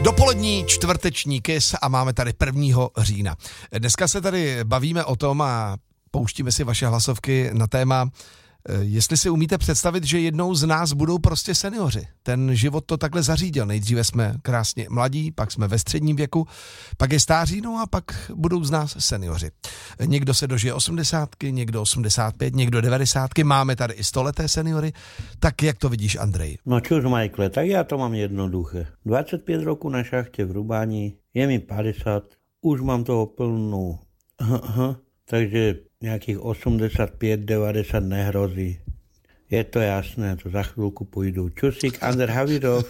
Dopolední čtvrteční Kiss a máme tady 1. října. Dneska se tady bavíme o tom a pouštíme si vaše hlasovky na téma, jestli si umíte představit, že jednou z nás budou prostě seniori. Ten život to takhle zařídil. Nejdříve jsme krásně mladí, pak jsme ve středním věku, pak je stáří, no a pak budou z nás seniori. Někdo se dožije 80, někdo 85, někdo 90, máme tady i 100leté seniory. Tak jak to vidíš, Andrej? No čuž, Michael, tak já to mám jednoduché. 25 roků na šachtě v Rubáni, je mi 50, už mám toho plnou. Takže nějakých 85, 90 nehrozí. Je to jasné, to za chvilku půjdu. Čusík, Ander Havidov.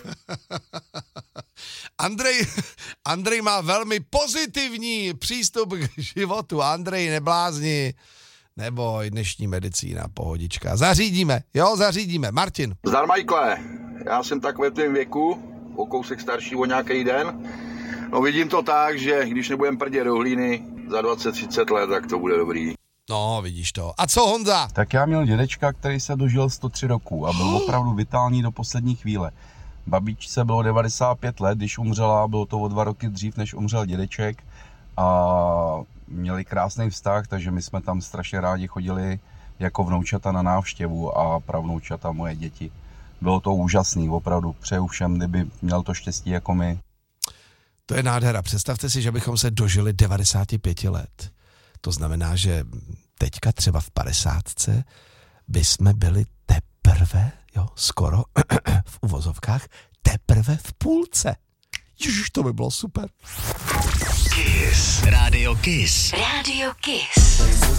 Andrej má velmi pozitivní přístup k životu. Andrej, neblázni. Neboj, dnešní medicína, pohodička. Zařídíme. Martin. Zdar, Michaele. Já jsem tak ve tvém věku, o kousek starší o nějaký den. No vidím to tak, že když nebudem prdět do hlíny za 20-30 let, tak to bude dobrý. No, vidíš to. A co Honza? Tak já měl dědečka, který se dožil 103 roků a byl opravdu vitální do poslední chvíle. Babičce bylo 95 let, když umřela, bylo to o 2 roky dřív, než umřel dědeček a měli krásný vztah, takže my jsme tam strašně rádi chodili jako vnoučata na návštěvu a pravnoučata moje děti. Bylo to úžasný, opravdu přeju všem, kdyby měl to štěstí jako my. To je nádhera. Představte si, že bychom se dožili 95 let. To znamená, že teďka třeba v 50 bychom byli teprve, skoro v uvozovkách, teprve v půlce. Ježiš, to by bylo super. Kiss. Radio Kiss. Radio Kiss.